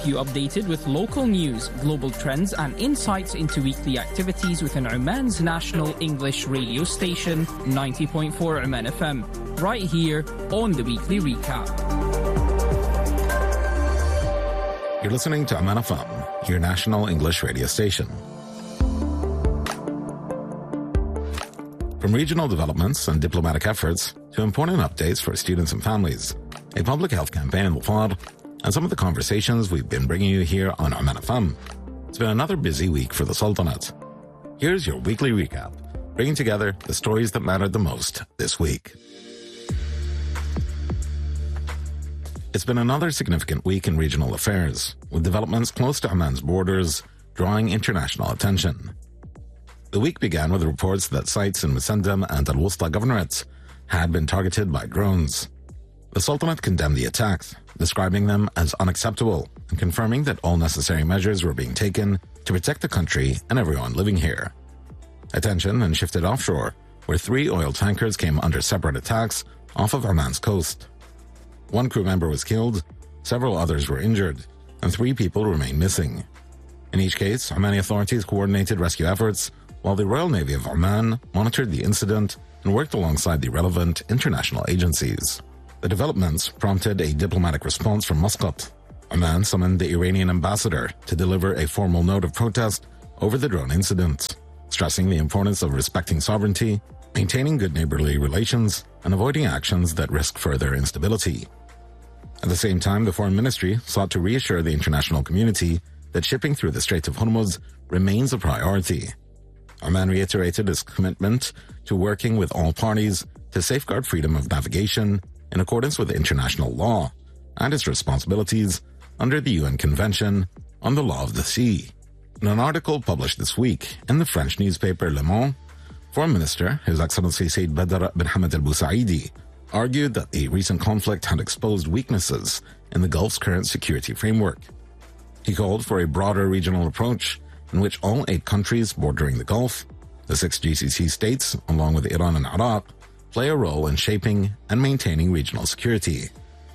keep you updated with local news, global trends, and insights into weekly activities within Oman's national English radio station, 90.4 Oman FM, right here on the Weekly Recap. You're listening to Oman FM, your national English radio station. From regional developments and diplomatic efforts to important updates for students and families, a public health campaign in Dhofar, and some of the conversations we've been bringing you here on Oman FM. It's been another busy week for the Sultanate. Here's your weekly recap, bringing together the stories that mattered the most this week. It's been another significant week in regional affairs, with developments close to Oman's borders drawing international attention. The week began with reports that sites in Musandam and Al Wusta governorates had been targeted by drones. The Sultanate condemned the attacks, describing them as unacceptable and confirming that all necessary measures were being taken to protect the country and everyone living here. Attention then shifted offshore, where 3 oil tankers came under separate attacks off of Oman's coast. 1 crew member was killed, several others were injured, and 3 people remain missing. In each case, Omani authorities coordinated rescue efforts, while the Royal Navy of Oman monitored the incident and worked alongside the relevant international agencies. The developments prompted a diplomatic response from Muscat. Oman summoned the Iranian ambassador to deliver a formal note of protest over the drone incident, stressing the importance of respecting sovereignty, maintaining good neighborly relations, and avoiding actions that risk further instability. At the same time, the Foreign Ministry sought to reassure the international community that shipping through the Straits of Hormuz remains a priority. Oman reiterated its commitment to working with all parties to safeguard freedom of navigation in accordance with international law and its responsibilities under the UN Convention on the Law of the Sea. In an article published this week in the French newspaper Le Monde, Foreign Minister, His Excellency Said Badr bin Hamad Al Busaidi, argued that the recent conflict had exposed weaknesses in the Gulf's current security framework. He called for a broader regional approach in which all 8 countries bordering the Gulf, the 6 GCC states, along with Iran and Iraq, play a role in shaping and maintaining regional security.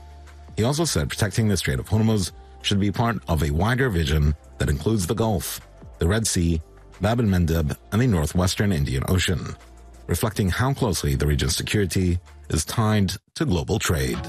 He also said protecting the Strait of Hormuz should be part of a wider vision that includes the Gulf, the Red Sea, Bab el-Mandeb, and the northwestern Indian Ocean, reflecting how closely the region's security is tied to global trade.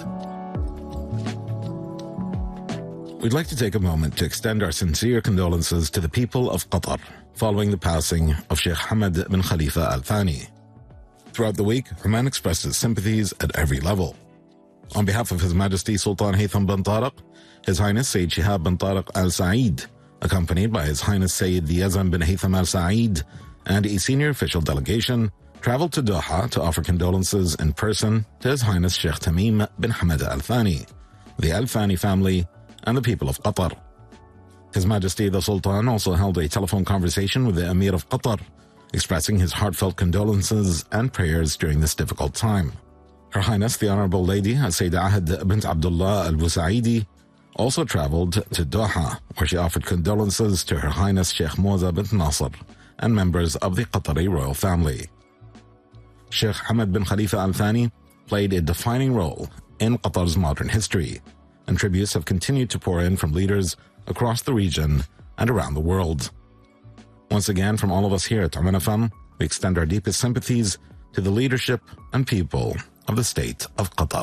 We'd like to take a moment to extend our sincere condolences to the people of Qatar following the passing of Sheikh Hamad bin Khalifa Al Thani. Throughout the week, Oman expressed its sympathies at every level. On behalf of His Majesty Sultan Haytham bin Tariq, His Highness Sayyid Shihab bin Tariq Al Saeed, accompanied by His Highness Sayyid Yazan bin Haytham Al Saeed, and a senior official delegation, traveled to Doha to offer condolences in person to His Highness Sheikh Tamim bin Hamad Al Thani, the Al Thani family, and the people of Qatar. His Majesty the Sultan also held a telephone conversation with the Emir of Qatar, expressing his heartfelt condolences and prayers during this difficult time. Her Highness the Honorable Lady Sayyidah Ahad bint Abdullah Al Busaidi also traveled to Doha, where she offered condolences to Her Highness Sheikh Moza bint Nasser and members of the Qatari royal family. Sheikh Hamad bin Khalifa Al Thani played a defining role in Qatar's modern history, and tributes have continued to pour in from leaders across the region and around the world. Once again, from all of us here at Oman FM, we extend our deepest sympathies to the leadership and people of the state of Qatar.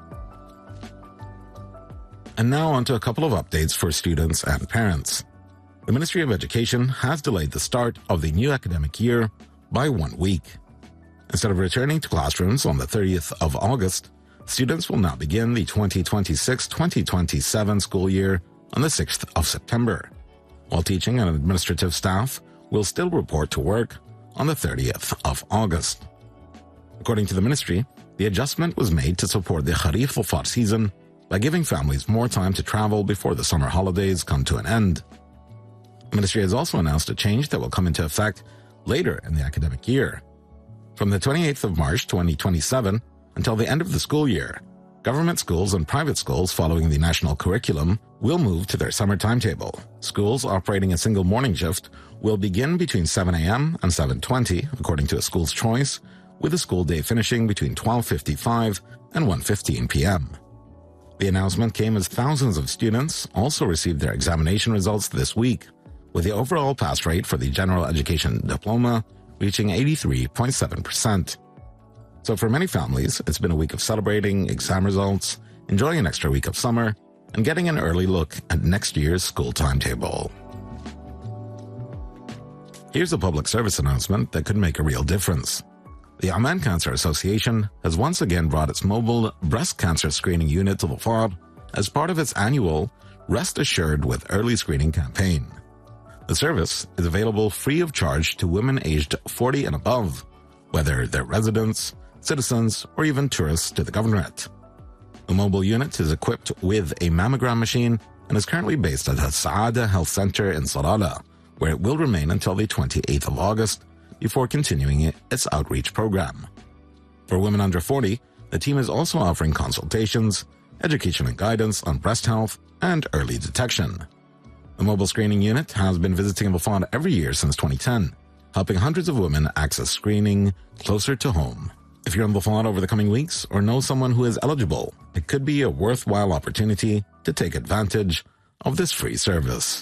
And now on to a couple of updates for students and parents. The Ministry of Education has delayed the start of the new academic year by 1 week. Instead of returning to classrooms on the 30th of August, students will now begin the 2026-2027 school year on the 6th of September, while teaching and administrative staff will still report to work on the 30th of August. According to the ministry, the adjustment was made to support the Kharif Dhofar season by giving families more time to travel before the summer holidays come to an end. The ministry has also announced a change that will come into effect later in the academic year. From the 28th of March 2027 until the end of the school year, government schools and private schools following the national curriculum will move to their summer timetable. Schools operating a single morning shift will begin between 7 a.m. and 7:20, according to a school's choice, with the school day finishing between 12:55 and 1:15 p.m. The announcement came as thousands of students also received their examination results this week, with the overall pass rate for the general education diploma reaching 83.7%. So for many families, it's been a week of celebrating exam results, enjoying an extra week of summer, and getting an early look at next year's school timetable. Here's a public service announcement that could make a real difference. The Oman Cancer Association has once again brought its mobile breast cancer screening unit to Dhofar as part of its annual Rest Assured with Early Screening campaign. The service is available free of charge to women aged 40 and above, whether they're residents, citizens, or even tourists to the governorate. The mobile unit is equipped with a mammogram machine and is currently based at the Saada Health Center in Salalah, where it will remain until the 28th of August before continuing its outreach program. For women under 40, the team is also offering consultations, education and guidance on breast health, and early detection. The mobile screening unit has been visiting Dhofar every year since 2010, helping hundreds of women access screening closer to home. If you're in Dhofar over the coming weeks or know someone who is eligible, it could be a worthwhile opportunity to take advantage of this free service.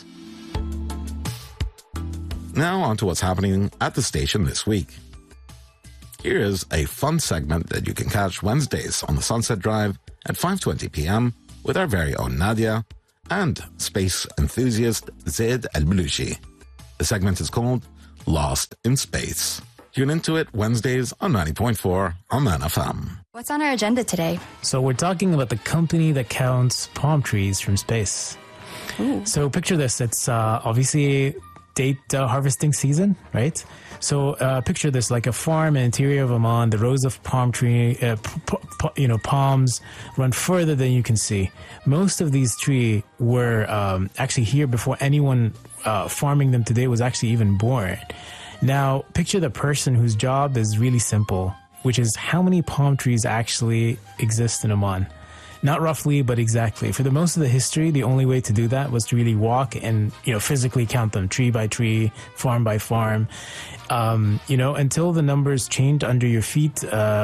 Now on to what's happening at the station this week. Here is a fun segment that you can catch Wednesdays on the Sunset Drive at 5:20 p.m. with our very own Nadia and space enthusiast Zaid Al-Balushi. The segment is called Lost in Space. Tune into it Wednesdays on 90.4 Oman FM. What's on our agenda today? So we're talking about the company that counts palm trees from space. Ooh. So picture this. It's obviously date harvesting season, right? So picture this like a farm in the interior of Oman. The rows of palm tree, palms run further than you can see. Most of these trees were actually here before anyone farming them today was actually even born. Now, picture the person whose job is really simple, which is how many palm trees actually exist in Oman. Not roughly, but exactly. For the most of the history, the only way to do that was to really walk and, physically count them tree by tree, farm by farm. Until the numbers changed under your feet,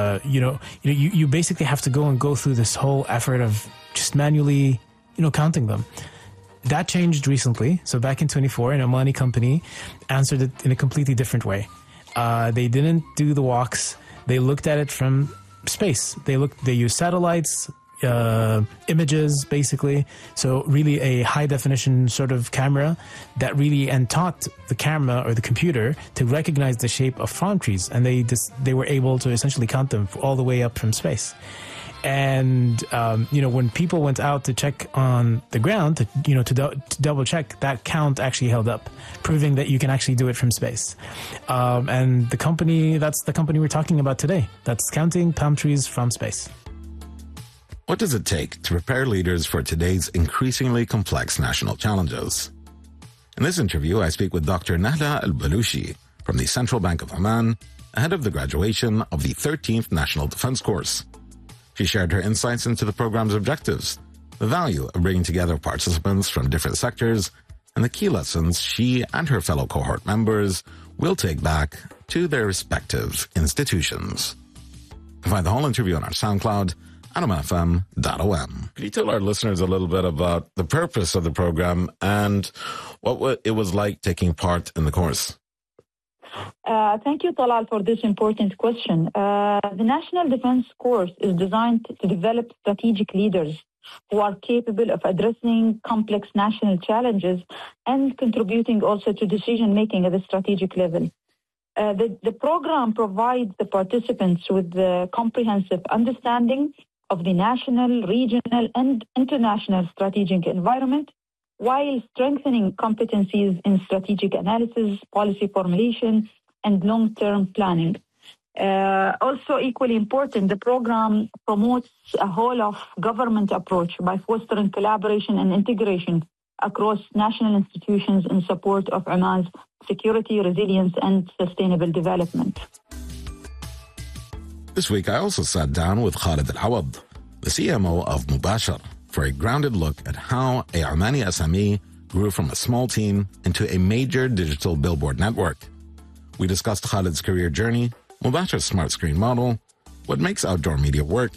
you basically have to go through this whole effort of just manually, counting them. That changed recently. So back in 24, an Omani company answered it in a completely different way. They didn't do the walks. They looked at it from space. They used satellites, images, basically. So really a high definition sort of camera that and taught the camera or the computer to recognize the shape of palm trees. And they were able to essentially count them all the way up from space. And, when people went out to check on the ground, to double check, that count actually held up, proving that you can actually do it from space. And that's the company we're talking about today. That's counting palm trees from space. What does it take to prepare leaders for today's increasingly complex national challenges? In this interview, I speak with Dr. Nahla Al-Balushi from the Central Bank of Oman, ahead of the graduation of the 13th National Defense Course. She shared her insights into the program's objectives, the value of bringing together participants from different sectors, and the key lessons she and her fellow cohort members will take back to their respective institutions. You can find the whole interview on our SoundCloud at omanfm.om. Could you tell our listeners a little bit about the purpose of the program and what it was like taking part in the course? Thank you, Talal, for this important question. The National Defense Course is designed to develop strategic leaders who are capable of addressing complex national challenges and contributing also to decision-making at the strategic level. The program provides the participants with the comprehensive understanding of the national, regional, and international strategic environment, while strengthening competencies in strategic analysis, policy formulation, and long-term planning. Also equally important, the program promotes a whole-of-government approach by fostering collaboration and integration across national institutions in support of Oman's security, resilience, and sustainable development. This week, I also sat down with Khalid Al-Awad, the CMO of Mubashir, for a grounded look at how a Omani SME grew from a small team into a major digital billboard network. We discussed Khalid's career journey, Mubashir's smart screen model, what makes outdoor media work,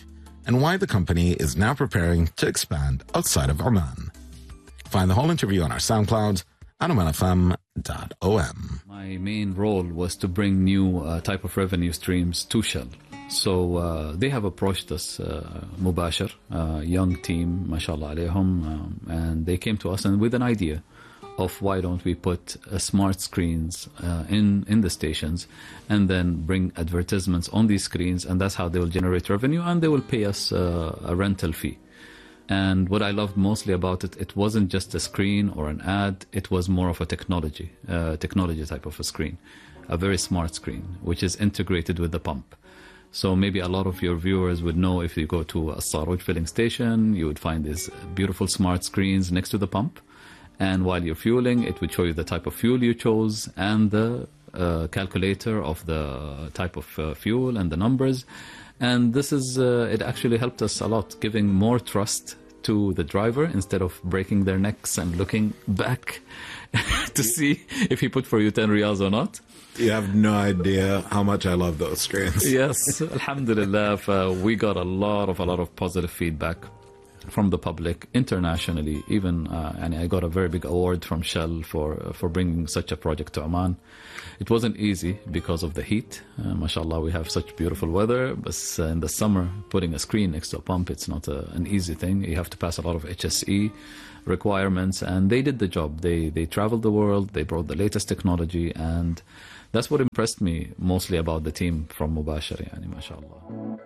and why the company is now preparing to expand outside of Oman. Find the whole interview on our SoundCloud at omanfm.om. My main role was to bring new type of revenue streams to Shell. So they have approached us, Mubashir, young team, mashallah alayhum, and they came to us and with an idea of why don't we put smart screens in the stations and then bring advertisements on these screens, and that's how they will generate revenue and they will pay us a rental fee. And what I loved mostly about it, it wasn't just a screen or an ad, it was more of a technology type of a screen, a very smart screen, which is integrated with the pump. So maybe a lot of your viewers would know if you go to a Sarouj filling station, you would find these beautiful smart screens next to the pump. And while you're fueling, it would show you the type of fuel you chose and the calculator of the type of fuel and the numbers. And this is, it actually helped us a lot, giving more trust to the driver instead of breaking their necks and looking back to see if he put for you 10 riyals or not. You have no idea how much I love those screens. Yes, alhamdulillah, we got a lot of positive feedback from the public internationally. Even and I got a very big award from Shell for bringing such a project to Oman. It wasn't easy because of the heat. Mashallah, we have such beautiful weather, but in the summer, putting a screen next to a pump, it's not an easy thing. You have to pass a lot of HSE requirements, and they did the job. They traveled the world, they brought the latest technology, and that's what impressed me mostly about the team from Mubashir, mashallah.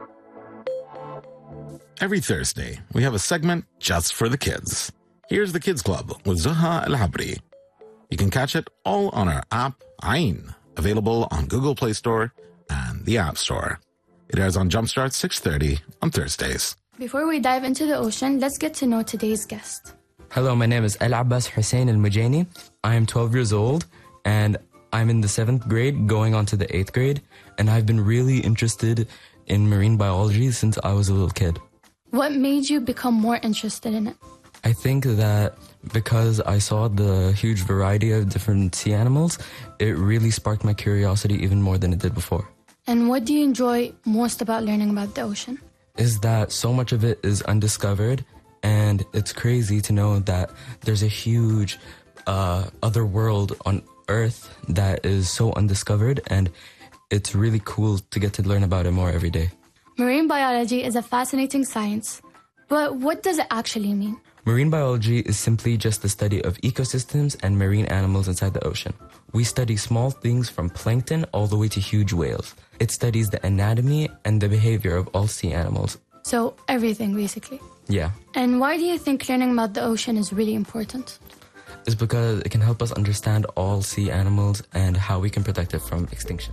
Every Thursday, we have a segment just for the kids. Here's the Kids Club with Zuha Al-Habri. You can catch it all on our app, Ain, available on Google Play Store and the App Store. It airs on Jumpstart 6:30 on Thursdays. Before we dive into the ocean, let's get to know today's guest. Hello, my name is Al-Abbas Hussein Al-Mujani. I am 12 years old, and I'm in the 7th grade going on to the 8th grade, and I've been really interested in marine biology since I was a little kid. What made you become more interested in it? I think that because I saw the huge variety of different sea animals, it really sparked my curiosity even more than it did before. And what do you enjoy most about learning about the ocean? Is that so much of it is undiscovered, and it's crazy to know that there's a huge other world on Earth that is so undiscovered, and it's really cool to get to learn about it more every day. Marine biology is a fascinating science, but what does it actually mean? Marine biology is simply just the study of ecosystems and marine animals inside the ocean. We study small things from plankton all the way to huge whales. It studies the anatomy and the behavior of all sea animals. So everything, basically. Yeah. And why do you think learning about the ocean is really important? It's because it can help us understand all sea animals and how we can protect it from extinction.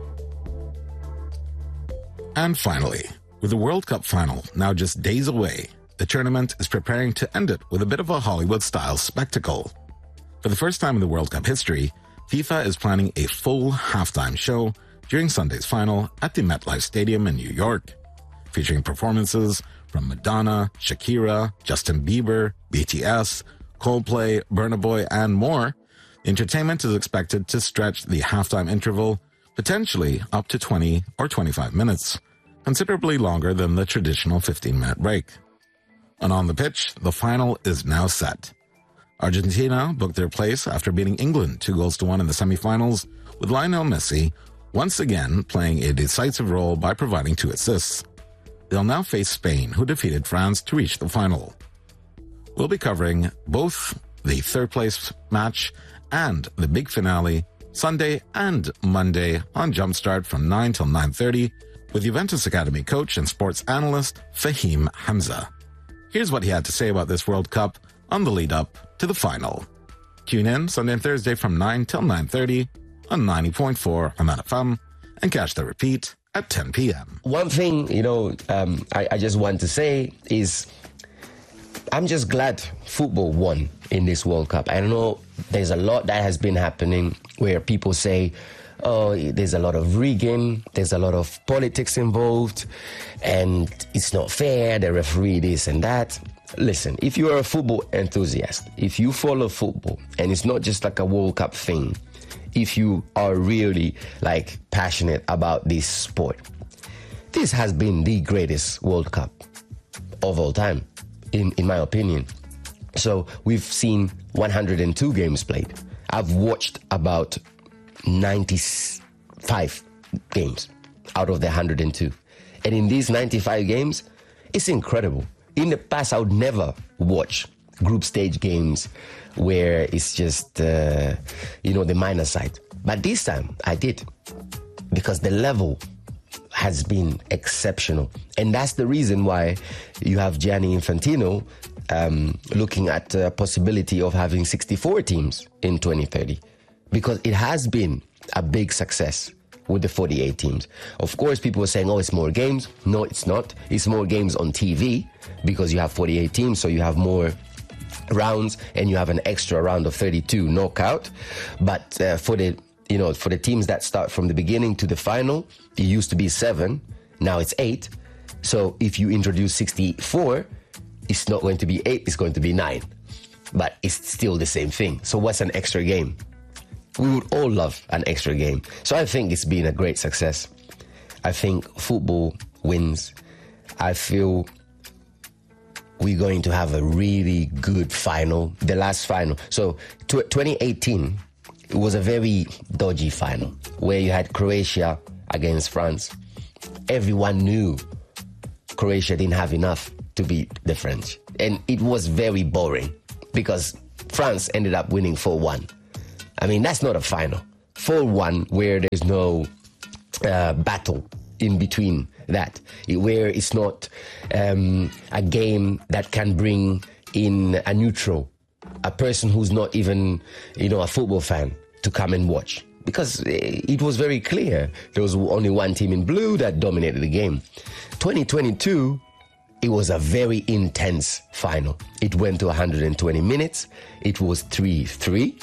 And finally, with the World Cup final now just days away, the tournament is preparing to end it with a bit of a Hollywood-style spectacle. For the first time in the World Cup history, FIFA is planning a full halftime show during Sunday's final at the MetLife Stadium in New York, featuring performances from Madonna, Shakira, Justin Bieber, BTS, Coldplay, Burna Boy, and more. Entertainment is expected to stretch the halftime interval potentially up to 20 or 25 minutes, considerably longer than the traditional 15-minute break. And on the pitch, the final is now set. Argentina booked their place after beating England 2-1 in the semifinals, with Lionel Messi once again playing a decisive role by providing 2 assists. They'll now face Spain, who defeated France to reach the final. We'll be covering both the third-place match and the big finale Sunday and Monday on Jumpstart from 9 till 9:30 with Juventus Academy coach and sports analyst Fahim Hamza. Here's what he had to say about this World Cup on the lead-up to the final. Tune in Sunday and Thursday from 9 till 9:30 on 90.4 Oman FM and catch the repeat at 10 p.m. One thing, I just want to say is I'm just glad football won in this World Cup. I know there's a lot that has been happening where people say, oh, there's a lot of rigging, there's a lot of politics involved, and it's not fair, the referee this and that. Listen, if you're a football enthusiast, if you follow football, and it's not just like a World Cup thing, if you are really passionate about this sport, this has been the greatest World Cup of all time, in my opinion. So we've seen 102 games played. I've watched about 95 games out of the 102. And in these 95 games, it's incredible. In the past, I would never watch group stage games where it's just, the minor side. But this time, I did. Because the level has been exceptional. And that's the reason why you have Gianni Infantino looking at the possibility of having 64 teams in 2030. Because it has been a big success with the 48 teams. Of course, people are saying, it's more games. No, it's not. It's more games on TV because you have 48 teams, so you have more rounds and you have an extra round of 32 knockout. But for the teams that start from the beginning to the final, it used to be 7, now it's 8. So if you introduce 64, it's not going to be 8, it's going to be 9. But it's still the same thing. So what's an extra game? We would all love an extra game. So I think it's been a great success. I think football wins. I feel we're going to have a really good final, the last final. So 2018, it was a very dodgy final where you had Croatia against France. Everyone knew Croatia didn't have enough to beat the French. And it was very boring because France ended up winning 4-1. I mean, that's not a final. 4-1 where there's no battle in between that, where it's not a game that can bring in a neutral, a person who's not even, a football fan to come and watch. Because it was very clear there was only one team in blue that dominated the game. 2022, it was a very intense final. It went to 120 minutes. It was 3-3.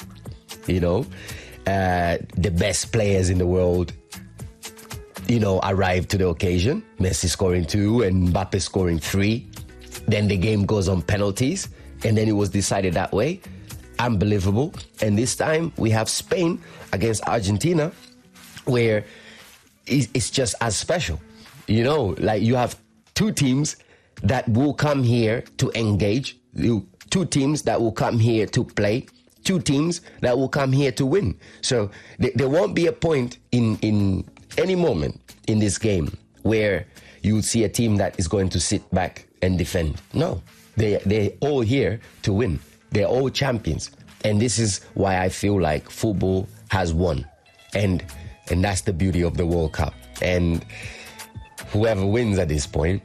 The best players in the world, arrived to the occasion. Messi scoring 2 and Mbappe scoring 3. Then the game goes on penalties, and then it was decided that way. Unbelievable. And this time we have Spain against Argentina, where it's just as special. You have 2 teams that will come here to engage, 2 teams that will come here to play, 2 teams that will come here to win. So there won't be a point in any moment in this game where you would see a team that is going to sit back and defend. No, they're all here to win. They're all champions. And this is why I feel like football has won. And that's the beauty of the World Cup. And whoever wins at this point,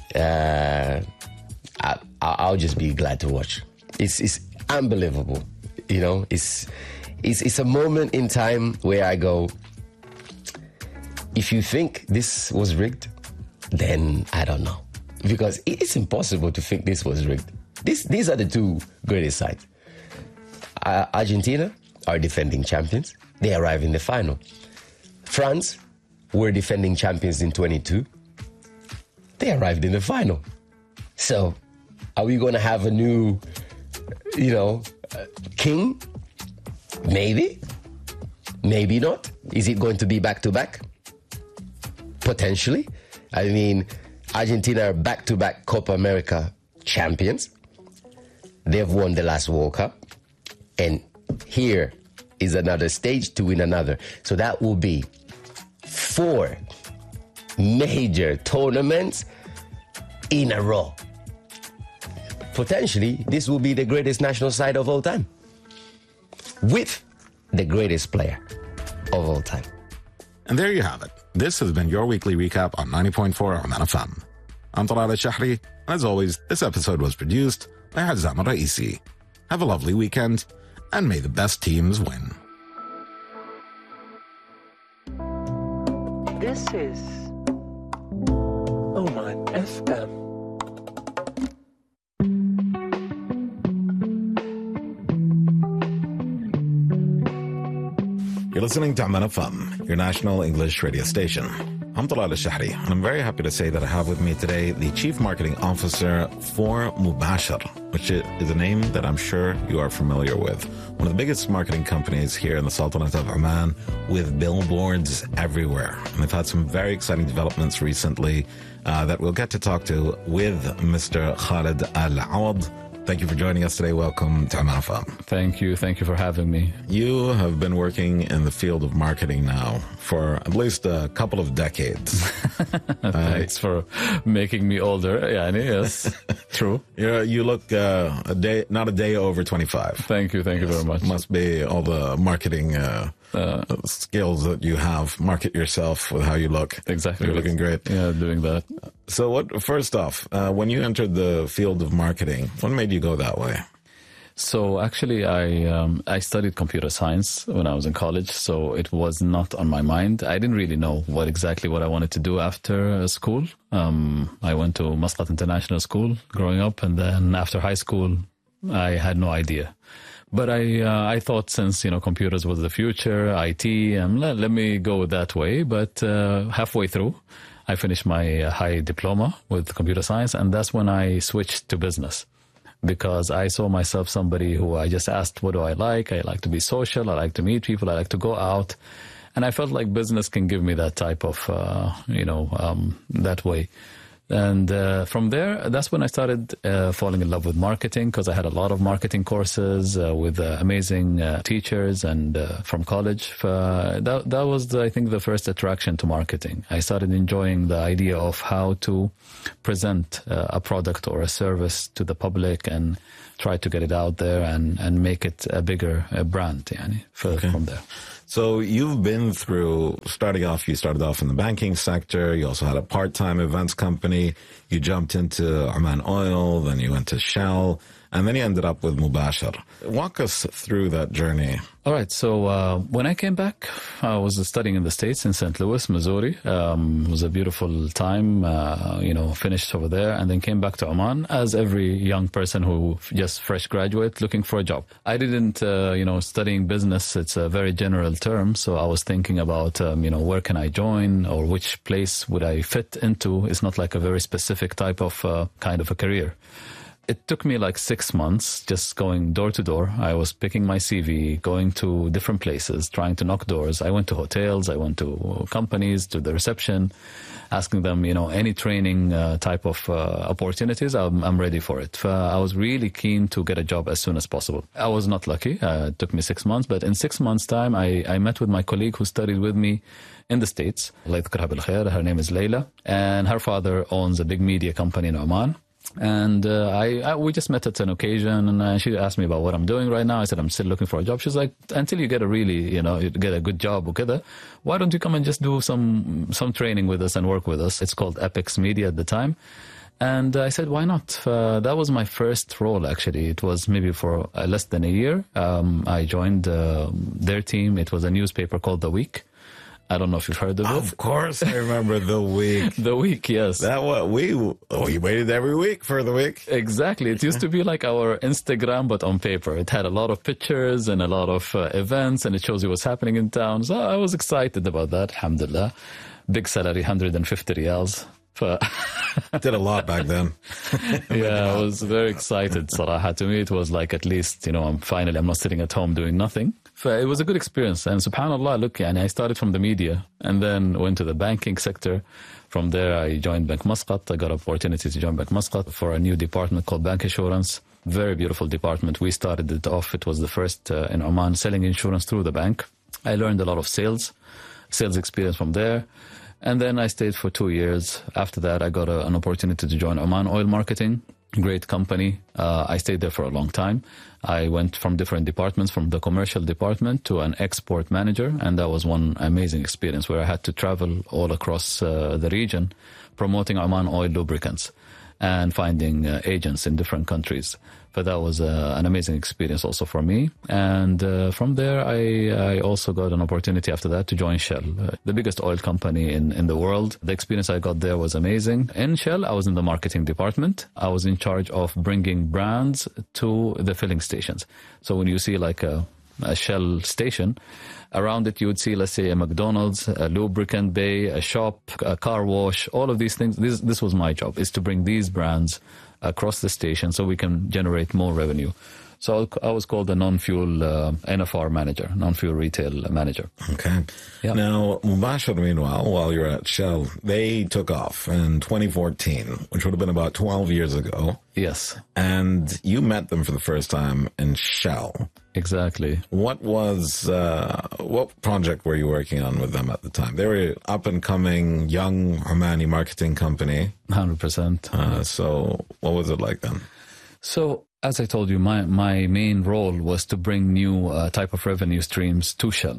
I'll just be glad to watch. It's unbelievable. It's a moment in time where I go, if you think this was rigged, then I don't know. Because it's impossible to think this was rigged. These are the 2 greatest sides. Argentina are defending champions. They arrive in the final. France were defending champions in 22. They arrived in the final. So are we going to have a new, king? Maybe. Maybe not. Is it going to be back-to-back? Potentially. I mean, Argentina are back-to-back Copa America champions. They've won the last World Cup. And here is another stage to win another. So that will be 4 major tournaments in a row. Potentially, this will be the greatest national side of all time, with the greatest player of all time. And there you have it. This has been your weekly recap on 90.4 Oman FM. I'm Talal Al-Shahri, and as always, this episode was produced by Hazam Raisi. Have a lovely weekend, and may the best teams win. This is Oman FM. You're listening to Oman FM, your national English radio station. I'm Talal Al-Shahri, and I'm very happy to say that I have with me today the Chief Marketing Officer for Mubashir, which is a name that I'm sure you are familiar with. One of the biggest marketing companies here in the Sultanate of Oman, with billboards everywhere. And they've had some very exciting developments recently that we'll get to talk to with Mr. Khalid Al-Awad. Thank you for joining us today. Welcome to Oman FM. Thank you for having me. You have been working in the field of marketing now for at least a couple of decades. Thanks for making me older. Yes, true. You look not a day over 25. Thank you very much. Must be all the marketing skills that you have. Market yourself with how you look. Exactly. You're looking great. Yeah, doing that. So first off, when you entered the field of marketing, what made you go that way? So actually, I studied computer science when I was in college, so it was not on my mind. I didn't really know what I wanted to do after school. I went to Muscat International School growing up, and then after high school, I had no idea. But I thought since, computers was the future, IT, let me go that way. But halfway through, I finished my high diploma with computer science, and that's when I switched to business. Because I saw myself somebody who I just asked, what do I like? I like to be social. I like to meet people. I like to go out. And I felt like business can give me that type of, that way. And from there, that's when I started falling in love with marketing, because I had a lot of marketing courses with amazing teachers and from college. That was, I think, the first attraction to marketing. I started enjoying the idea of how to present a product or a service to the public and try to get it out there and make it a bigger brand from there. So you've been through, you started off in the banking sector. You also had a part-time events company. You jumped into Oman Oil, then you went to Shell, and then you ended up with Mubashir. Walk us through that journey. All right. So when I came back, I was studying in the States in St. Louis, Missouri. It was a beautiful time, finished over there, and then came back to Oman as every young person who just fresh graduate looking for a job. I didn't, studying business, it's a very general term. So I was thinking about, where can I join or which place would I fit into? It's not like a very specific type of kind of a career. It took me like 6 months just going door to door. I was picking my CV, going to different places, trying to knock doors. I went to hotels, I went to companies, to the reception, asking them, any training type of opportunities, I'm ready for it. I was really keen to get a job as soon as possible. I was not lucky. It took me 6 months, but in 6 months' time, I met with my colleague who studied with me in the States. Her name is Layla, and her father owns a big media company in Oman. And we just met at an occasion, and she asked me about what I'm doing right now. I said, I'm still looking for a job. She's like, until you get get a good job, why don't you come and just do some training with us and work with us? It's called Apex Media at the time. And I said, why not? That was my first role, actually. It was maybe for less than a year. I joined their team. It was a newspaper called The Week. I don't know if you've heard of it. Of course, I remember The Week. The Week, yes. You waited every week for The Week. Exactly. It used to be like our Instagram, but on paper. It had a lot of pictures and a lot of events, and it shows you what's happening in town. So I was excited about that, alhamdulillah. Big salary, 150 riyals. Did a lot back then. Yeah, I was very excited, Sarah. To me, it was like, at least, I'm not sitting at home doing nothing. It was a good experience. And subhanAllah, I started from the media and then went to the banking sector. From there, I joined Bank Muscat. I got an opportunity to join Bank Muscat for a new department called Bank Assurance. Very beautiful department. We started it off. It was the first in Oman selling insurance through the bank. I learned a lot of sales experience from there. And then I stayed for 2 years. After that, I got an opportunity to join Oman Oil Marketing. Great company. I stayed there for a long time. I went from different departments, from the commercial department to an export manager. And that was one amazing experience where I had to travel all across the region promoting Oman Oil lubricants and finding agents in different countries. But that was an amazing experience also for me. And from there, I also got an opportunity after that to join Shell, the biggest oil company in the world. The experience I got there was amazing. In Shell, I was in the marketing department. I was in charge of bringing brands to the filling stations. So when you see like a a Shell station. Around it, you would see, let's say, a McDonald's, a lubricant bay, a shop, a car wash, all of these things. This was my job, is to bring these brands across the station so we can generate more revenue. So I was called a non-fuel NFR manager, non-fuel retail manager. Okay. Yeah. Now, Mubashir, meanwhile, while you're at Shell, they took off in 2014, which would have been about 12 years ago. Yes. And you met them for the first time in Shell. Exactly. What project were you working on with them at the time? They were up and coming, young Omani marketing company. 100%. So what was it like then? So, as I told you, my main role was to bring new type of revenue streams to Shell.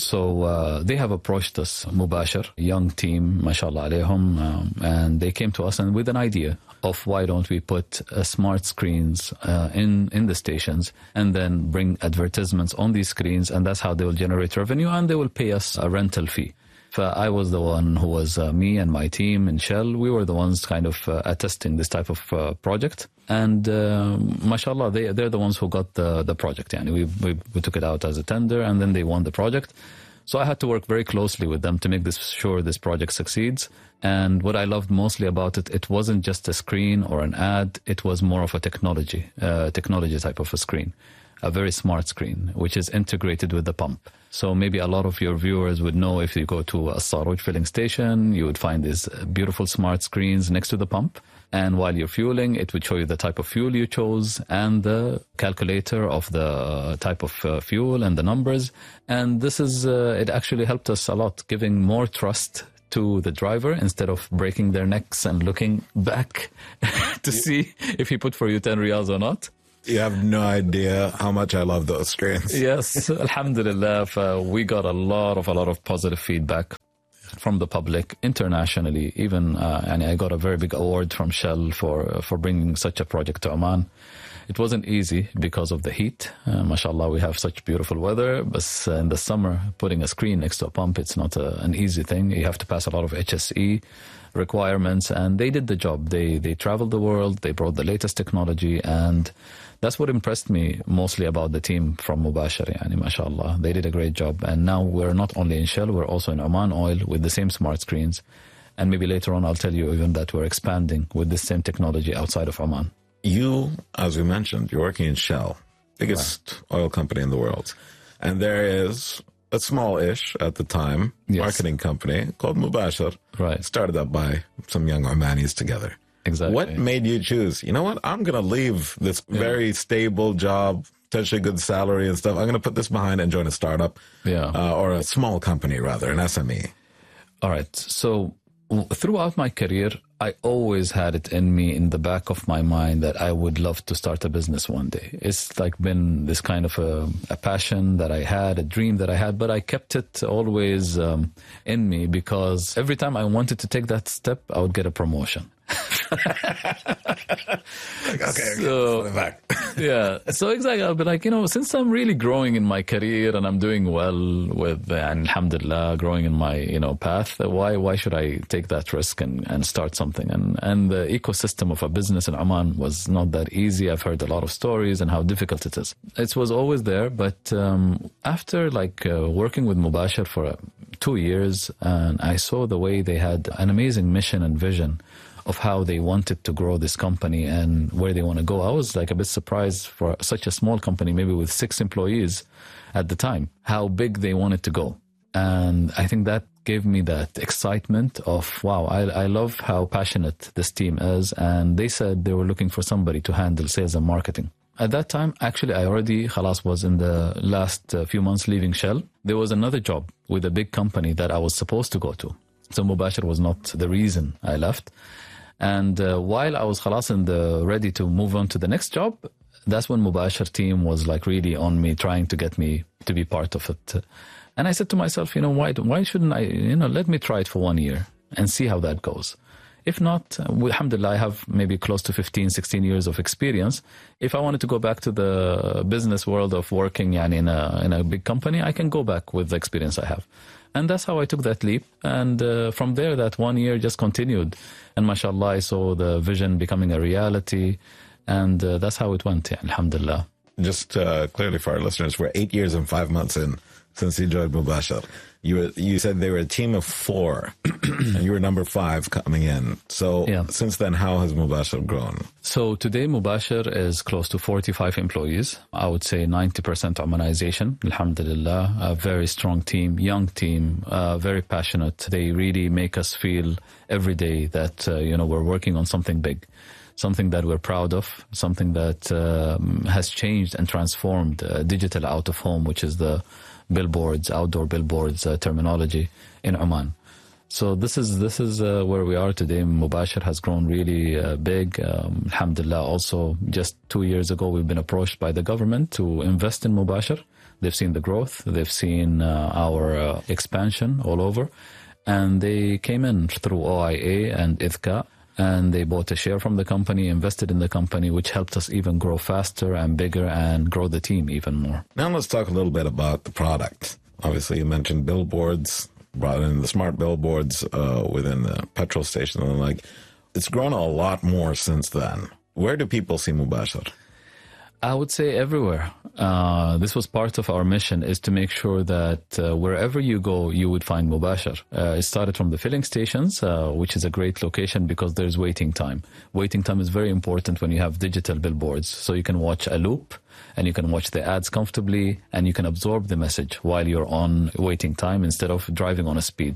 So they have approached us, Mubashir, young team, mashallah alayhum, and they came to us and with an idea of why don't we put smart screens in the stations and then bring advertisements on these screens, and that's how they will generate revenue and they will pay us a rental fee. I was the one who was, me and my team in Shell, we were the ones kind of attesting this type of project. And mashallah, they're the ones who got the project. Yani we took it out as a tender and then they won the project. So I had to work very closely with them to make sure this project succeeds. And what I loved mostly about it, it wasn't just a screen or an ad, it was more of a technology type of a screen. A very smart screen, which is integrated with the pump. So maybe a lot of your viewers would know if you go to a Sarouj filling station, you would find these beautiful smart screens next to the pump. And while you're fueling, it would show you the type of fuel you chose and the calculator of the type of fuel and the numbers. And this is, it actually helped us a lot, giving more trust to the driver instead of breaking their necks and looking back to see if he put for you 10 riyals or not. You have no idea how much I love those screens. Yes, alhamdulillah, we got a lot of positive feedback from the public internationally. Even and I got a very big award from Shell for bringing such a project to Oman. It wasn't easy because of the heat. Mashallah, we have such beautiful weather, but in the summer, putting a screen next to a pump, it's not an easy thing. You have to pass a lot of HSE requirements, and they did the job. They traveled the world, they brought the latest technology, and that's what impressed me mostly about the team from Mubashir. Yani, mashallah, they did a great job. And now we're not only in Shell, we're also in Oman Oil with the same smart screens. And maybe later on I'll tell you even that we're expanding with the same technology outside of Oman. You, as we mentioned, you're working in Shell, biggest oil company in the world. And there is a small-ish, at the time, marketing company called Mubashir. Right. Started up by some young Omanis together. Exactly. What made you choose, you know what, I'm going to leave this very stable job, potentially good salary and stuff. I'm going to put this behind and join a startup or a small company, rather, an SME. All right. So throughout my career, I always had it in me, in the back of my mind, that I would love to start a business one day. It's like been this kind of a passion that I had, a dream that I had, but I kept it always in me because every time I wanted to take that step, I would get a promotion. Yeah, so exactly, I'll be like, since I'm really growing in my career and I'm doing well with, and alhamdulillah, growing in my, path, why should I take that risk and start something? And the ecosystem of a business in Oman was not that easy. I've heard a lot of stories and how difficult it is. It was always there, but after working with Mubashir for 2 years, and I saw the way they had an amazing mission and vision of how they wanted to grow this company and where they want to go. I was a bit surprised for such a small company, maybe with 6 employees at the time, how big they wanted to go. And I think that gave me that excitement of, wow, I love how passionate this team is. And they said they were looking for somebody to handle sales and marketing. At that time, actually, I already was in the last few months leaving Shell. There was another job with a big company that I was supposed to go to. So Mubashir was not the reason I left. And while I was ready to move on to the next job, that's when Mubashir team was really on me, trying to get me to be part of it. And I said to myself, why shouldn't I, let me try it for 1 year and see how that goes. If not, alhamdulillah, I have maybe close to 15, 16 years of experience. If I wanted to go back to the business world of working in a big company, I can go back with the experience I have. And that's how I took that leap. And from there, that 1 year just continued. And mashallah, I saw the vision becoming a reality. And that's how it went, alhamdulillah. just clearly for our listeners, we're 8 years and 5 months in since you joined Mubasher. You said they were a team of 4, and you were number 5 coming in. So since then, how has Mubasher grown? So today, Mubasher is close to 45 employees. I would say 90% Omanization. Alhamdulillah, a very strong team, young team, very passionate. They really make us feel every day that we're working on something big, something that we're proud of, something that has changed and transformed digital out of home, which is the billboards, outdoor billboards terminology in Oman. So this is where we are today. Mubasher has grown really big. Alhamdulillah, also just 2 years ago, we've been approached by the government to invest in Mubasher. They've seen the growth. They've seen our expansion all over. And they came in through OIA and ITHCA, and they bought a share from the company, invested in the company, which helped us even grow faster and bigger and grow the team even more. Now let's talk a little bit about the product. Obviously, you mentioned billboards, brought in the smart billboards within the petrol station and the like. It's grown a lot more since then. Where do people see Mubasher? I would say everywhere. This was part of our mission, is to make sure that wherever you go, you would find Mubasher. It started from the filling stations, which is a great location because there's waiting time. Waiting time is very important when you have digital billboards. So you can watch a loop and you can watch the ads comfortably and you can absorb the message while you're on waiting time instead of driving on a speed.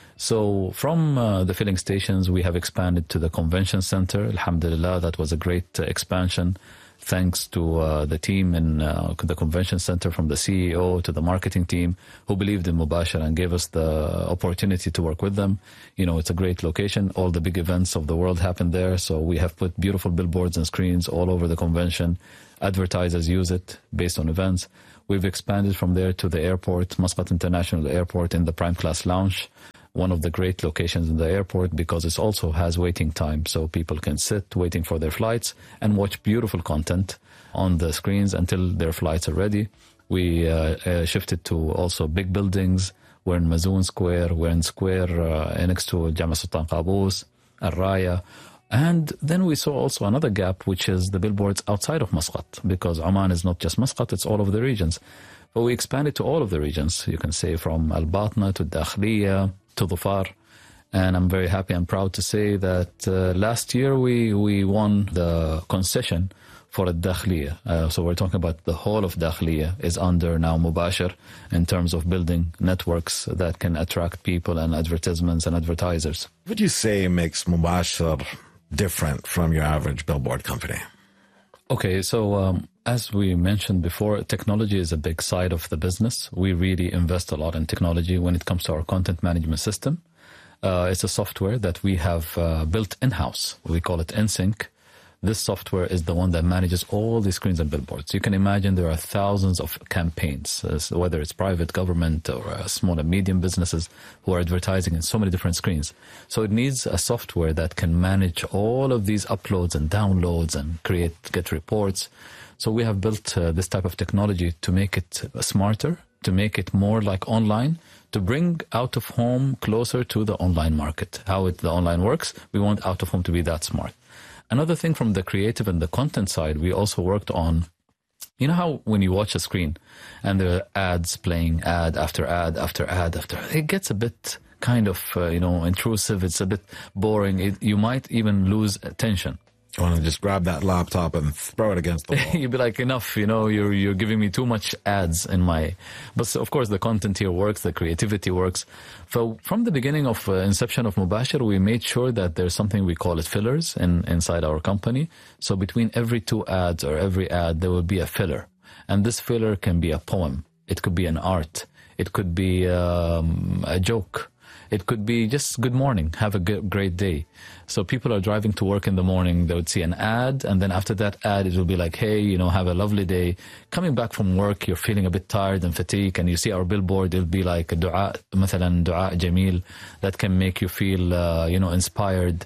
So from the filling stations, we have expanded to the convention center. Alhamdulillah, that was a great expansion. Thanks to the team in the convention center, from the CEO to the marketing team, who believed in Mubasher and gave us the opportunity to work with them. It's a great location. All the big events of the world happen there. So we have put beautiful billboards and screens all over the convention. Advertisers use it based on events. We've expanded from there to the airport, Muscat International Airport, in the Prime Class Lounge. One of the great locations in the airport because it also has waiting time, so people can sit waiting for their flights and watch beautiful content on the screens until their flights are ready. We shifted to also big buildings. We're in Mazoon Square, we're in Square next to Jama Sultan Qaboos, Al Raya. And then we saw also another gap, which is the billboards outside of Muscat, because Oman is not just Muscat, it's all of the regions. But we expanded to all of the regions, you can say from Al Batna to Dakhliya to Dhufar. And I'm very happy and proud to say that last year we won the concession for Dakhliya. So we're talking about the whole of Dakhliya is under now Mubasher in terms of building networks that can attract people and advertisements and advertisers. What would you say makes Mubasher different from your average billboard company? Okay, so as we mentioned before, technology is a big side of the business. We really invest a lot in technology when it comes to our content management system. It's a software that we have built in-house. We call it InSync. This software is the one that manages all the screens and billboards. You can imagine there are thousands of campaigns, whether it's private, government, or small and medium businesses who are advertising in so many different screens. So it needs a software that can manage all of these uploads and downloads and get reports. So we have built this type of technology to make it smarter, to make it more like online, to bring out of home closer to the online market. How the online works, we want out of home to be that smart. Another thing from the creative and the content side, we also worked on, you know how when you watch a screen and there are ads playing ad after ad after ad after, it gets a bit kind of, intrusive. It's a bit boring. You might even lose attention. You want to just grab that laptop and throw it against the wall. You'd be like, enough, you're giving me too much ads in my... But of course, the content here works, the creativity works. So from the beginning of inception of Mubasher, we made sure that there's something we call it fillers inside our company. So between every 2 ads or every ad, there will be a filler. And this filler can be a poem. It could be an art. It could be a joke. It could be just good morning, have a great day. So people are driving to work in the morning, they would see an ad, and then after that ad, it will be like, hey, have a lovely day. Coming back from work, you're feeling a bit tired and fatigued, and you see our billboard, it'll be like a dua, مثلا dua jameel, that can make you feel, inspired.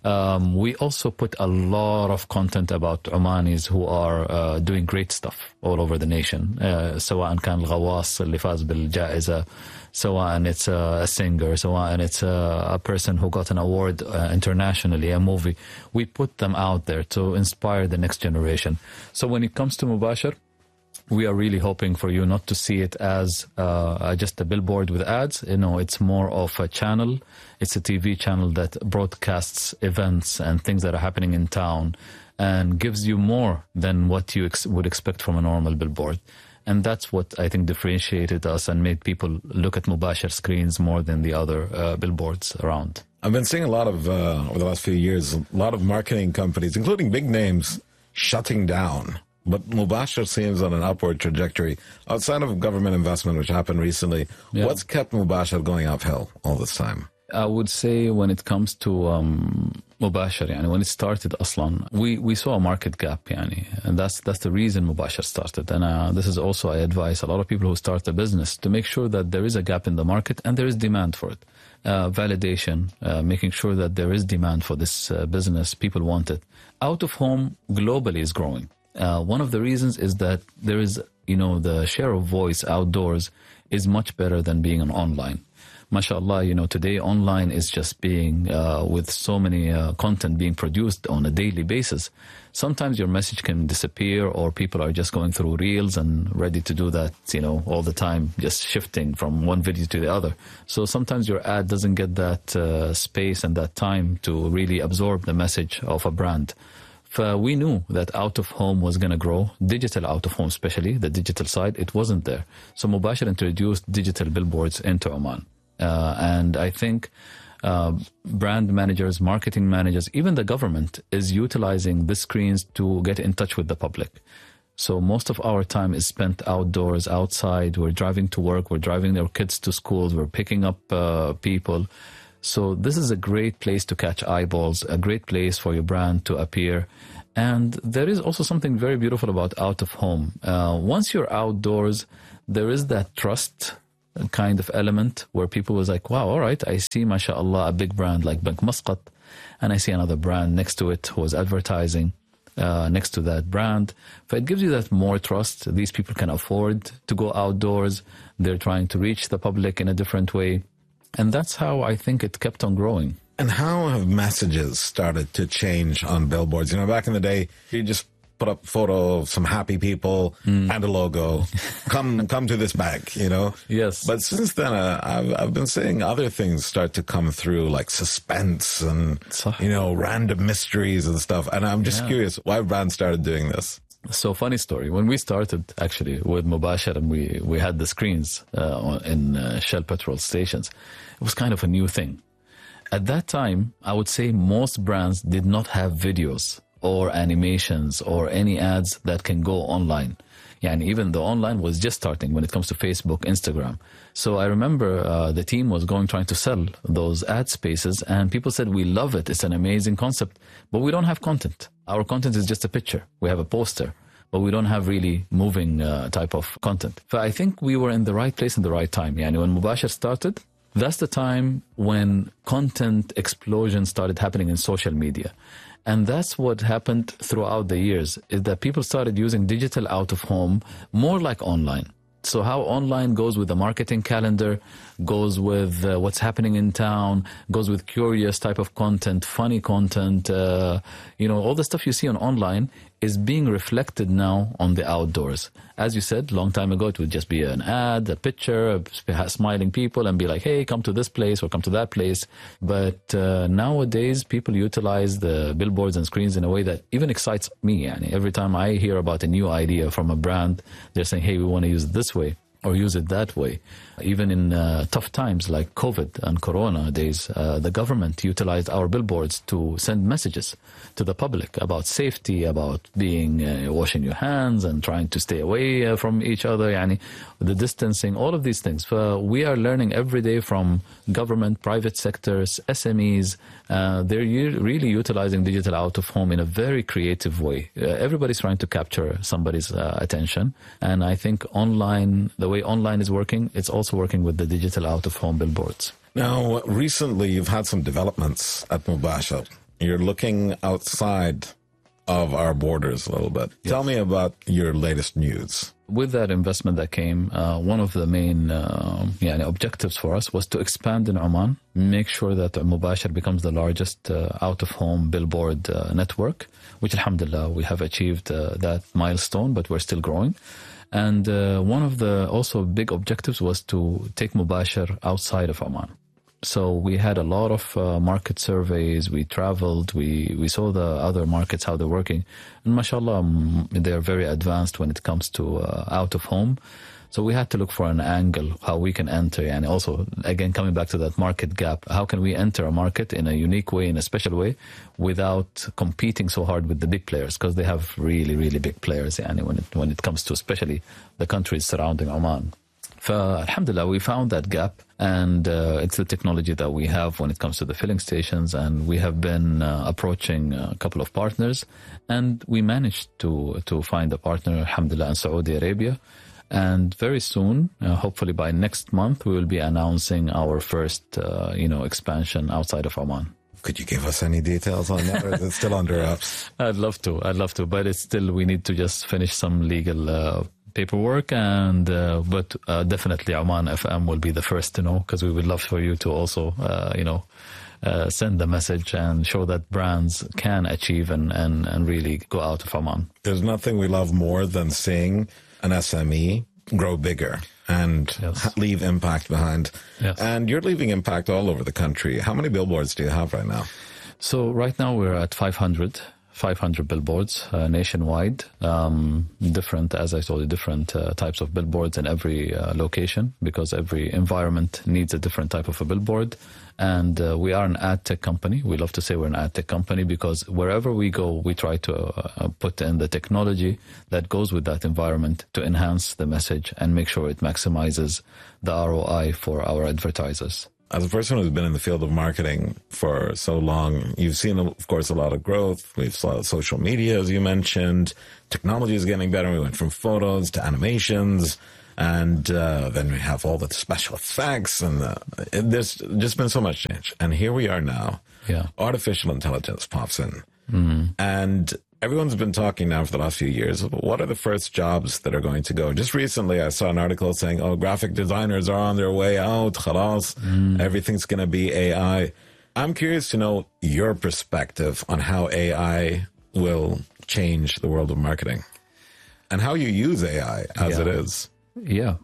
We also put a lot of content about Omanis who are doing great stuff all over the nation. سواء كان الغواص اللي فاز بالجائزة, سواء it's a singer, سواء it's a person who got an award internationally, a movie. We put them out there to inspire the next generation. So when it comes to Mubasher, we are really hoping for you not to see it as just a billboard with ads. It's more of a channel. It's a TV channel that broadcasts events and things that are happening in town and gives you more than what you would expect from a normal billboard. And that's what I think differentiated us and made people look at Mubasher screens more than the other billboards around. I've been seeing a lot of, over the last few years, a lot of marketing companies, including big names, shutting down. But Mubasher seems on an upward trajectory. Outside of government investment, which happened recently, what's kept Mubasher going uphill all this time? I would say when it comes to Mubasher, when it started Aslan, we saw a market gap, and that's the reason Mubasher started. And this is also, I advise a lot of people who start a business to make sure that there is a gap in the market and there is demand for it. Validation, making sure that there is demand for this business, people want it. Out of home globally is growing. One of the reasons is that there is, the share of voice outdoors is much better than being on online. MashaAllah, today online is just being, with so many content being produced on a daily basis. Sometimes your message can disappear or people are just going through reels and ready to do that, all the time, just shifting from one video to the other. So sometimes your ad doesn't get that space and that time to really absorb the message of a brand. We knew that out of home was going to grow, digital out of home especially, the digital side, it wasn't there. So Mubasher introduced digital billboards into Oman. And I think brand managers, marketing managers, even the government is utilizing the screens to get in touch with the public. So most of our time is spent outdoors, outside. We're driving to work, we're driving our kids to schools, we're picking up people. So this is a great place to catch eyeballs, a great place for your brand to appear. And there is also something very beautiful about out of home. Once you're outdoors, there is that trust kind of element where people was like, wow, all right, I see, mashallah, a big brand like Bank Muscat, and I see another brand next to it who was advertising next to that brand. So it gives you that more trust. These people can afford to go outdoors. They're trying to reach the public in a different way. And that's how I think it kept on growing. And how have messages started to change on billboards? Back in the day, you just put up a photo of some happy people and a logo. Come to this bank, Yes. But since then, I've been seeing other things start to come through, like suspense and, random mysteries and stuff. And I'm just curious why brands started doing this. So funny story. When we started actually with Mubasher and we had the screens in Shell petrol stations, it was kind of a new thing. At that time, I would say most brands did not have videos or animations or any ads that can go online. And even the online was just starting when it comes to Facebook, Instagram. So I remember the team was trying to sell those ad spaces and people said, we love it. It's an amazing concept, but we don't have content. Our content is just a picture. We have a poster, but we don't have really moving type of content. So I think we were in the right place in the right time. When Mubasher started, that's the time when content explosion started happening in social media. And that's what happened throughout the years, is that people started using digital out of home more like online. So how online goes with the marketing calendar, goes with what's happening in town, goes with curious type of content, funny content, all the stuff you see on online is being reflected now on the outdoors. As you said, long time ago, it would just be an ad, a picture, smiling people and be like, hey, come to this place or come to that place. But nowadays, people utilize the billboards and screens in a way that even excites me. Every time I hear about a new idea from a brand, they're saying, hey, we want to use it this way or use it that way. Even in tough times like COVID and Corona days, the government utilized our billboards to send messages to the public about safety, about being washing your hands and trying to stay away from each other, the distancing, all of these things. We are learning every day from government, private sectors, SMEs. They're really utilizing digital out of home in a very creative way. Everybody's trying to capture somebody's attention. And I think online, the way online is working, it's also working with the digital out-of-home billboards. Now, recently you've had some developments at Mubasher. You're looking outside of our borders a little bit. Yes. Tell me about your latest news. With that investment that came, one of the main objectives for us was to expand in Oman, make sure that Mubasher becomes the largest out-of-home billboard network, which alhamdulillah we have achieved that milestone, but we're still growing. And one of the also big objectives was to take Mubashir outside of Oman. So we had a lot of market surveys. We traveled. We saw the other markets, how they're working. And mashallah, they're very advanced when it comes to out of home. So we had to look for an angle, how we can enter. And also, again, coming back to that market gap, how can we enter a market in a unique way, in a special way, without competing so hard with the big players? Because they have really, really big players when it comes to especially the countries surrounding Oman. Alhamdulillah, we found that gap, and it's the technology that we have when it comes to the filling stations, and we have been approaching a couple of partners, and we managed to find a partner, alhamdulillah, in Saudi Arabia. And very soon, hopefully by next month, we will be announcing our first, expansion outside of Oman. Could you give us any details on that, or is it still under wraps? I'd love to, but it's still, we need to just finish some legal paperwork, and but definitely Oman FM will be the first to know, because we would love for you to also, send the message and show that brands can achieve and really go out of Oman. There's nothing we love more than seeing an SME grow bigger and leave impact behind. Yes. And you're leaving impact all over the country. How many billboards do you have right now? So right now we're at 500 billboards nationwide. Different, as I told you, different types of billboards in every location, because every environment needs a different type of a billboard. And we are an ad tech company. We love to say we're an ad tech company, because wherever we go, we try to put in the technology that goes with that environment to enhance the message and make sure it maximizes the ROI for our advertisers. As a person who's been in the field of marketing for so long, you've seen, of course, a lot of growth. We've saw social media, as you mentioned. Technology is getting better. We went from photos to animations. And then we have all the special effects, and there's just been so much change. And here we are now. Yeah. Artificial intelligence pops in. Mm-hmm. And everyone's been talking now for the last few years. What are the first jobs that are going to go? Just recently, I saw an article saying, graphic designers are on their way out. Khalas, everything's going to be AI. I'm curious to know your perspective on how AI will change the world of marketing and how you use AI as it is. Yeah.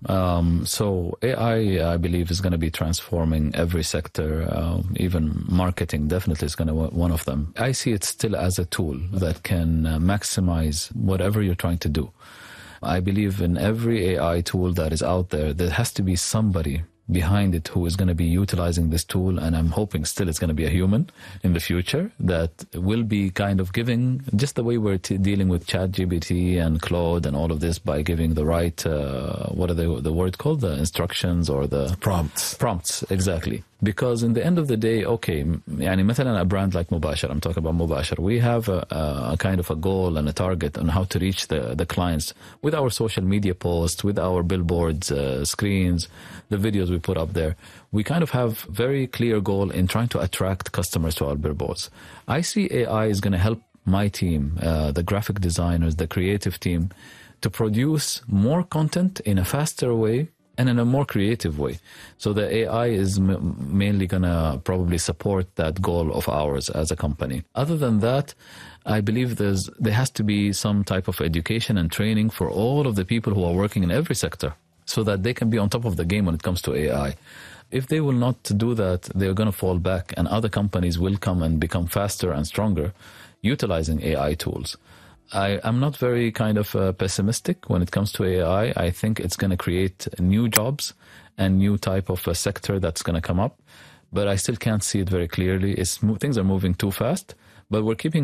So AI, I believe, is going to be transforming every sector. Even marketing definitely is going to be one of them. I see it still as a tool that can maximize whatever you're trying to do. I believe in every AI tool that is out there, there has to be somebody behind it who is going to be utilizing this tool, and I'm hoping still it's going to be a human in the future that will be kind of giving, just the way we're dealing with ChatGPT and Claude and all of this, by giving the right, what are the word called? The instructions or the prompts. Prompts, exactly. Because in the end of the day, okay, مثلا a brand like Mubashir, I'm talking about Mubashir, we have a kind of a goal and a target on how to reach the clients with our social media posts, with our billboards, screens, the videos we put up there. We kind of have very clear goal in trying to attract customers to our billboards. I see AI is going to help my team, the graphic designers, the creative team, to produce more content in a faster way and in a more creative way. So the AI is mainly going to probably support that goal of ours as a company. Other than that, I believe there has to be some type of education and training for all of the people who are working in every sector, so that they can be on top of the game when it comes to AI. If they will not do that, they're going to fall back, and other companies will come and become faster and stronger utilizing AI tools. I'm not very kind of pessimistic when it comes to AI. I think it's going to create new jobs and new type of a sector that's going to come up, but I still can't see it very clearly. Things are moving too fast, but we're keeping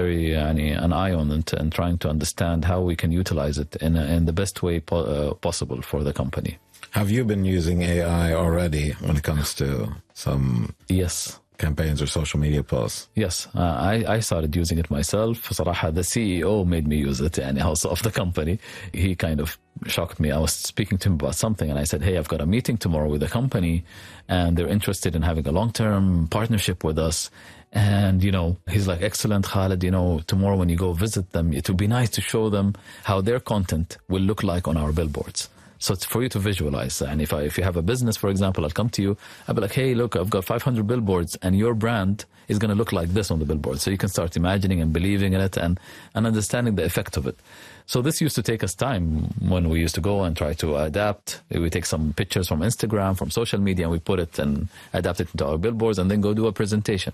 an eye on it and trying to understand how we can utilize it in the best way possible for the company. Have you been using AI already when it comes to some campaigns or social media posts? Yes, I started using it myself. صراحة, the CEO made me use it, also of the company. He kind of shocked me. I was speaking to him about something, and I said, hey, I've got a meeting tomorrow with a company, and they're interested in having a long-term partnership with us. And, he's like, excellent, Khaled, tomorrow when you go visit them, it would be nice to show them how their content will look like on our billboards. So it's for you to visualize. And if you have a business, for example, I'll come to you, I'll be like, hey, look, I've got 500 billboards and your brand is going to look like this on the billboard. So you can start imagining and believing in it and understanding the effect of it. So this used to take us time when we used to go and try to adapt. We take some pictures from Instagram, from social media, and we put it and adapt it into our billboards and then go do a presentation.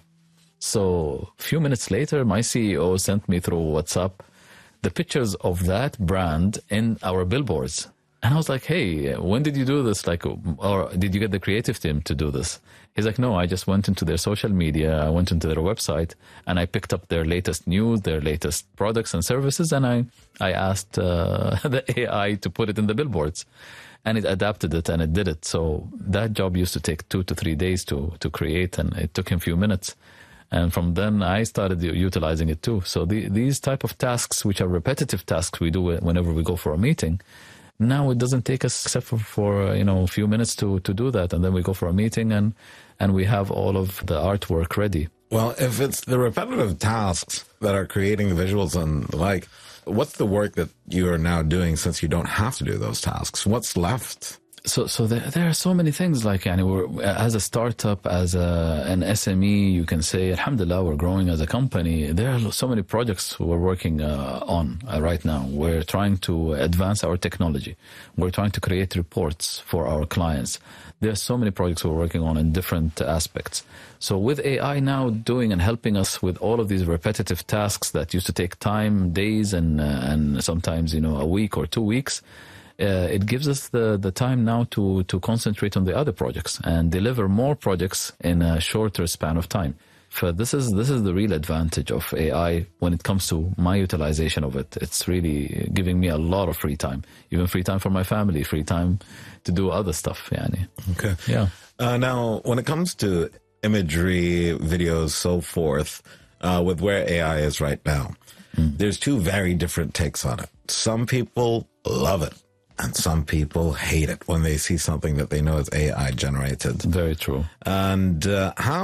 So a few minutes later, my CEO sent me through WhatsApp the pictures of that brand in our billboards. And I was like, hey, when did you do this? Like, or did you get the creative team to do this? He's like, no, I just went into their social media. I went into their website and I picked up their latest news, their latest products and services. And I asked the AI to put it in the billboards, and it adapted it and it did it. So that job used to take 2 to 3 days to create, and it took him a few minutes. And from then I started utilizing it too. So these type of tasks, which are repetitive tasks we do whenever we go for a meeting, now it doesn't take us except for a few minutes to do that. And then we go for a meeting and we have all of the artwork ready. Well, if it's the repetitive tasks that are creating the visuals and the like, what's the work that you are now doing since you don't have to do those tasks? What's left? So there are so many things, like, we're, as a startup, as an SME, you can say, alhamdulillah, we're growing as a company. There are so many projects we're working on right now. We're trying to advance our technology. We're trying to create reports for our clients. There are so many projects we're working on in different aspects. So with AI now doing and helping us with all of these repetitive tasks that used to take time, days, and sometimes, a week or 2 weeks, it gives us the time now to concentrate on the other projects and deliver more projects in a shorter span of time. So this is the real advantage of AI when it comes to my utilization of it. It's really giving me a lot of free time, even free time for my family, free time to do other stuff. Okay. Yeah. Now, when it comes to imagery, videos, so forth, with where AI is right now, there's two very different takes on it. Some people love it, and some people hate it when they see something that they know is AI generated. Very true. And how